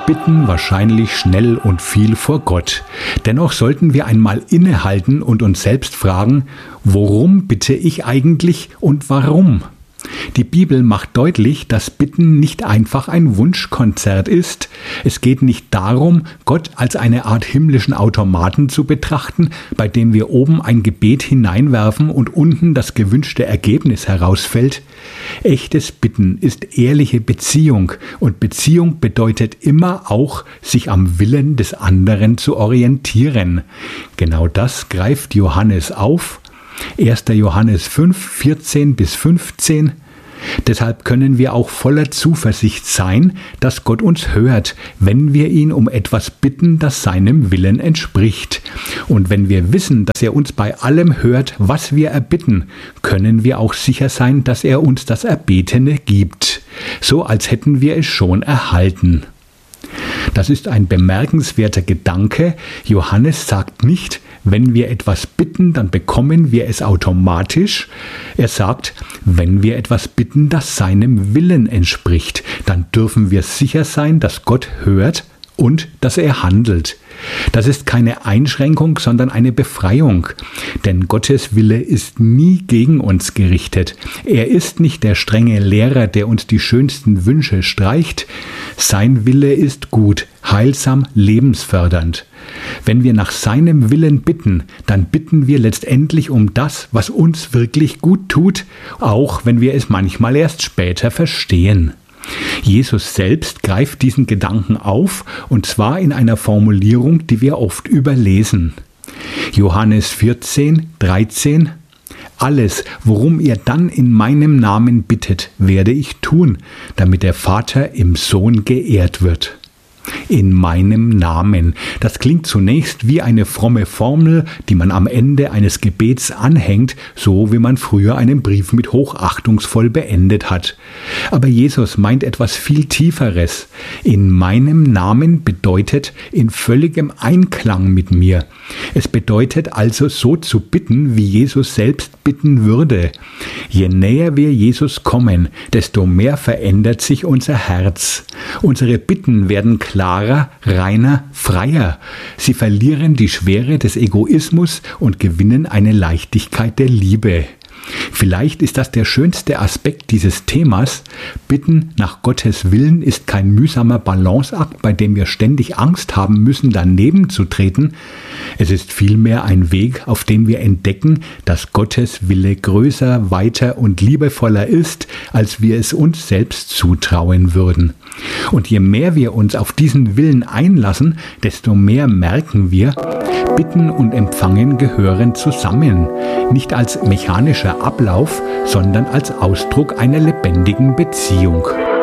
bitten wahrscheinlich schnell und viel vor Gott. Dennoch sollten wir einmal innehalten und uns selbst fragen, worum bitte ich eigentlich und warum? Die Bibel macht deutlich, dass Bitten nicht einfach ein Wunschkonzert ist. Es geht nicht darum, Gott als eine Art himmlischen Automaten zu betrachten, bei dem wir oben ein Gebet hineinwerfen und unten das gewünschte Ergebnis herausfällt. Echtes Bitten ist ehrliche Beziehung und Beziehung bedeutet immer auch, sich am Willen des anderen zu orientieren. Genau das greift Johannes auf. 1. Johannes 5, 14 bis 15. Deshalb können wir auch voller Zuversicht sein, dass Gott uns hört, wenn wir ihn um etwas bitten, das seinem Willen entspricht. Und wenn wir wissen, dass er uns bei allem hört, was wir erbitten, können wir auch sicher sein, dass er uns das Erbetene gibt, so als hätten wir es schon erhalten. Das ist ein bemerkenswerter Gedanke. Johannes sagt nicht, wenn wir etwas bitten, dann bekommen wir es automatisch. Er sagt, wenn wir etwas bitten, das seinem Willen entspricht, dann dürfen wir sicher sein, dass Gott hört und dass er handelt. Das ist keine Einschränkung, sondern eine Befreiung. Denn Gottes Wille ist nie gegen uns gerichtet. Er ist nicht der strenge Lehrer, der uns die schönsten Wünsche streicht. Sein Wille ist gut, heilsam, lebensfördernd. Wenn wir nach seinem Willen bitten, dann bitten wir letztendlich um das, was uns wirklich gut tut, auch wenn wir es manchmal erst später verstehen. Jesus selbst greift diesen Gedanken auf, und zwar in einer Formulierung, die wir oft überlesen. Johannes 14, 13: Alles, worum ihr dann in meinem Namen bittet, werde ich tun, damit der Vater im Sohn geehrt wird. In meinem Namen. Das klingt zunächst wie eine fromme Formel, die man am Ende eines Gebets anhängt, so wie man früher einen Brief mit hochachtungsvoll beendet hat. Aber Jesus meint etwas viel Tieferes. In meinem Namen bedeutet in völligem Einklang mit mir. Es bedeutet also so zu bitten, wie Jesus selbst bitten würde. Je näher wir Jesus kommen, desto mehr verändert sich unser Herz. Unsere Bitten werden klarer, reiner, freier. Sie verlieren die Schwere des Egoismus und gewinnen eine Leichtigkeit der Liebe. Vielleicht ist das der schönste Aspekt dieses Themas. Bitten nach Gottes Willen ist kein mühsamer Balanceakt, bei dem wir ständig Angst haben müssen, daneben zu treten. Es ist vielmehr ein Weg, auf dem wir entdecken, dass Gottes Wille größer, weiter und liebevoller ist, als wir es uns selbst zutrauen würden. Und je mehr wir uns auf diesen Willen einlassen, desto mehr merken wir, Bitten und Empfangen gehören zusammen, nicht als mechanischer Ablauf, sondern als Ausdruck einer lebendigen Beziehung.